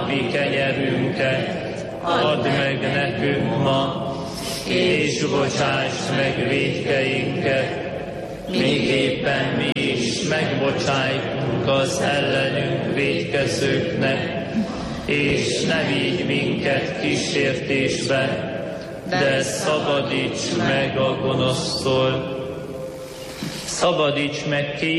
napi kenyerünket add meg nekünk ma, és bocsásd meg vétkeinket, miképpen mi is megbocsájtunk az ellenünk vétkezőknek, és ne vigy minket kísértésbe, de szabadíts meg a gonosztól. Szabadíts meg